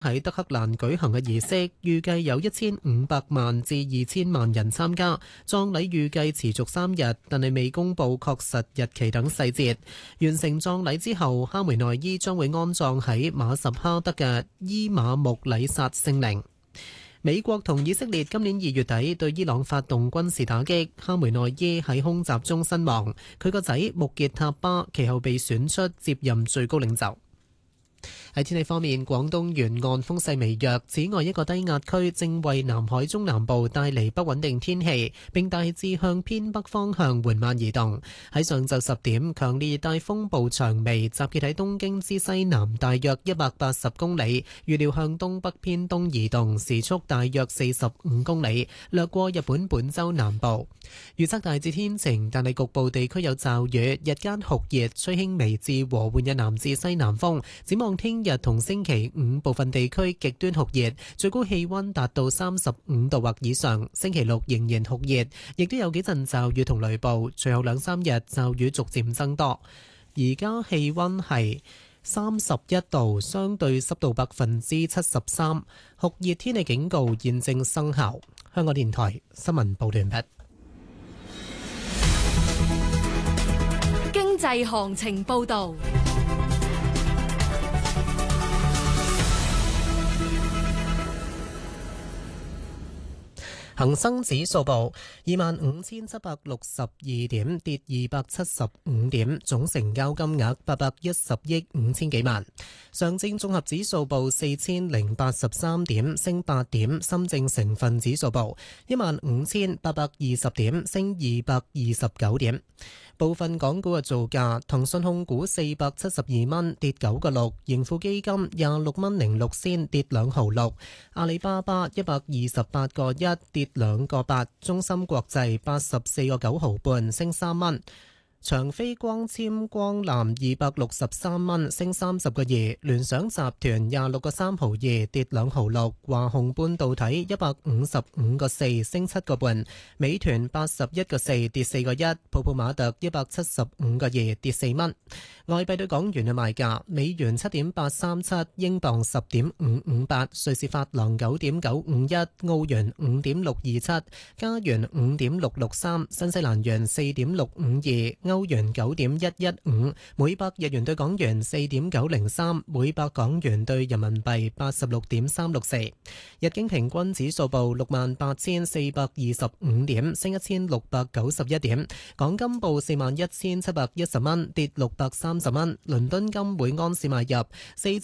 喺德黑蘭舉行嘅儀式，預計有1500萬至2000萬人參加。葬禮預計持續3日，但係未公布確實日期等細節。完成葬禮之後，哈梅內伊將會安葬喺馬什哈德嘅伊馬木里薩聖陵。美國同以色列今年2月底對伊朗發動軍事打擊，哈梅內伊喺空襲中身亡，佢個仔穆傑塔巴其後被選出接任最高領袖。喺天氣方面，廣東沿岸風勢微弱，此外一個低壓區正為南海中南部帶嚟不穩定天氣，並大致向偏北方向緩慢移動。喺上晝10點，強烈熱帶風暴長眉集結喺東京之西南大約180公里，預料向東北偏東移動，時速大約45公里，掠過日本本州南部。預測大致天晴，但係局部地區有驟雨，日間酷熱，吹輕微至和緩嘅南至西南風。展望聽日同星期五部分地區極端酷熱，最高氣溫達到35度或以上。星期六仍然酷熱，亦都有幾陣驟雨同雷暴，隨後2-3日驟雨逐漸增多。而家氣溫係31度，相對濕度73%，酷熱天氣警告現正生效。香港電台新聞報道完畢。 經濟行情報道。 恒生指數報25,762點，跌275點，總成交金額810億5千幾萬。上證綜合指數報4083點，升8點。深證成分指數報15,820點，升229點。部分港股嘅造價：騰訊控股472蚊，跌9個6；盈富基金26蚊06仙，跌2毫6；阿里巴巴128個1，跌2個8；中芯國際84個9毫半，升3蚊；長飛光纖光纜263蚊，升30個2；聯想集團26個3毫2，跌2毫6；華虹半導體155個4，升7個半；美團81個4，跌4個1；泡泡瑪特175個2，跌4蚊。外幣對港元嘅賣價：美元7.837，英鎊10.558，瑞士法郎9.951，澳元5.627，加元5.663，新西蘭元4.652，歐元9.115，每百日元對港元4.903，每百港元對人民幣86.364。日經平均指數報68,425點，升1,691點。港金報41,710蚊，跌630蚊。倫敦金每安士買入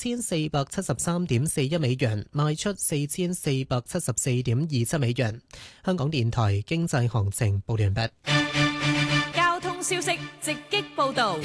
4473.41美元，賣出4474.27美元。香港電台經濟行情報完畢。 交通消息直擊報道。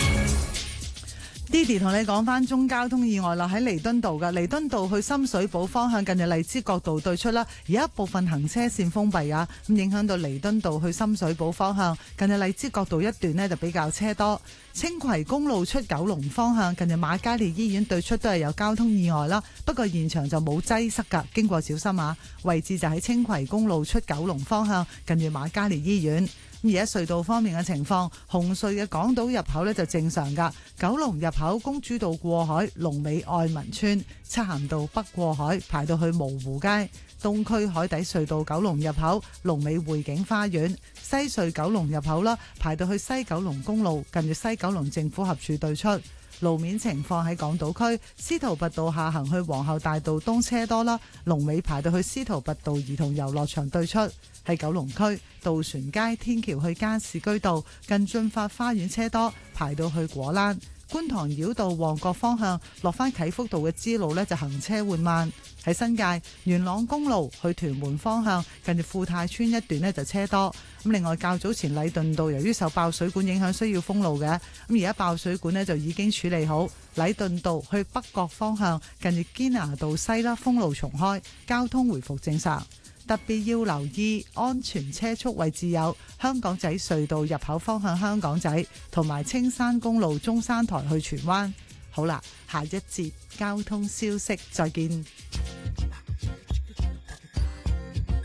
Didi 同你講翻中交通意外啦，喺彌敦道嘅彌敦道去深水埗方向，近住荔枝角道對出啦，而家部分行車線封閉啊，咁影響到彌敦道去深水埗方向，近住荔枝角道一段呢就比較車多。青葵公路出九龍方向，近住瑪嘉烈醫院對出都係有交通意外啦，不過現場就冇擠塞噶，經過小心啊。位置就喺青葵公路出九龍方向，近住瑪嘉烈醫院。而家隧道方面嘅情況，紅隧嘅港島入口呢就正常噶，九龍入口公主道過海，龍尾愛民村，漆咸道北過海排到去蕪湖街，東區海底隧道九龍入口龍尾匯景花園，西隧九龍入口啦，排到去西九龍公路近住西九龍政府合署對出。路面情況喺港島區，司徒拔道下行去皇后大道東車多啦，龍尾排到去司徒拔道兒童遊樂場對出。喺九龍區，渡船街天橋去加士居道近駿發花園車多，排到去果欄。觀塘繞道旺角方向落返啟福道嘅支路呢就行車緩慢。喺新界元朗公路去屯門方向近住富泰村一段呢就車多。咁另外較早前禮頓道由於受爆水管影響需要封路嘅，咁而家爆水管呢就已經處理好。禮頓道去北角方向近住堅拿道西啦，封路重開，交通回復正常。特別要留意安全車速位置有香港仔隧道入口方向香港仔，同埋青山公路中山台去荃灣。好啦，下一節交通消息再見。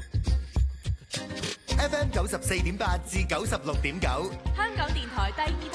FM 94.8至96.9， 香港電台第二台。